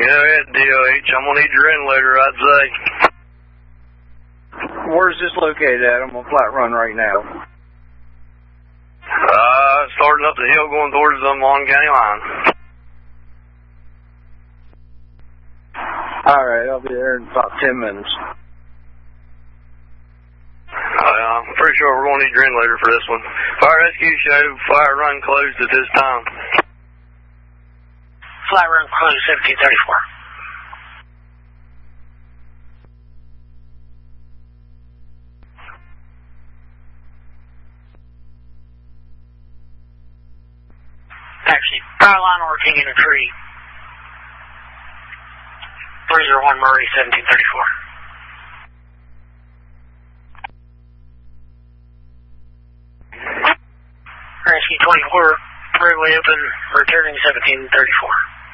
Yeah, DOH. I'm gonna need your end loader, I'd say. Where's this located at? I'm on Flat Run right now. Starting up the hill going towards the Mon County line. Alright, I'll be there in about 10 minutes. I'm pretty sure we're going to need your end loader for this one. Fire rescue show, fire run closed at this time. Flat run closed, 1734. Actually, power line working in a tree. 301 Murray, 1734. Rescue 24, freeway open, returning 1734.